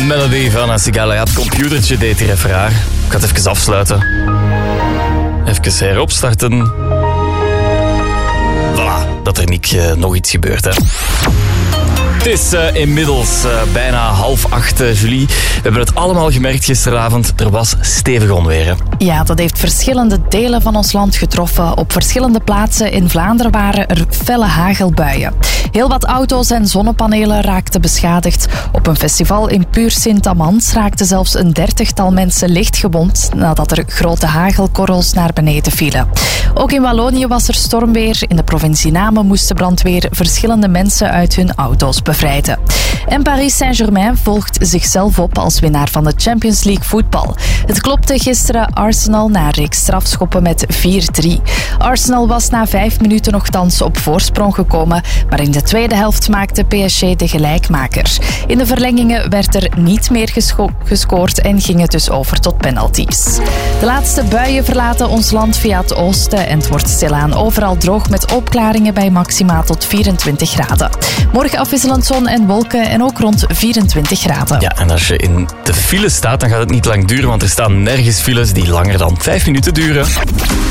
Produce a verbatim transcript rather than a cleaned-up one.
Melody van Asigala. Ja, het computertje deed hier even raar. Ik ga het even afsluiten. Even heropstarten. Voilà, dat er niet uh, nog iets gebeurt, hè. Het is uh, inmiddels uh, bijna half acht, uh, Julie. We hebben het allemaal gemerkt gisteravond. Er was stevig onweer. Hè? Ja, dat heeft verschillende delen van ons land getroffen. Op verschillende plaatsen in Vlaanderen waren er felle hagelbuien. Heel wat auto's en zonnepanelen raakten beschadigd. Op een festival in Puur Sint-Amans raakten zelfs een dertigtal mensen licht gewond nadat er grote hagelkorrels naar beneden vielen. Ook in Wallonië was er stormweer. In de provincie Namen moest de brandweer verschillende mensen uit hun auto's bevrijden. En Paris Saint-Germain volgt zichzelf op als winnaar van de Champions League voetbal. Het klopte gisteren Arsenal na een reeks strafschoppen met vier drie. Arsenal was na vijf minuten nogthans op voorsprong gekomen, maar in de tweede helft maakte P S G de gelijkmaker. In de verlengingen werd er niet meer gesco- gescoord en ging het dus over tot penalties. De laatste buien verlaten ons land via het oosten en het wordt stilaan overal droog met opklaringen bij maximaal tot vierentwintig graden. Morgen afwisselend zon en wolken en ook rond vierentwintig graden. Ja, en als je in de file staat, dan gaat het niet lang duren, want er staan nergens files die langer dan vijf minuten duren.